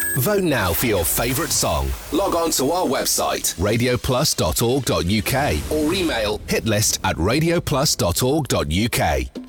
Vote now for your favourite song. Log on to our website, radioplus.org.uk, or email hitlist@radioplus.org.uk.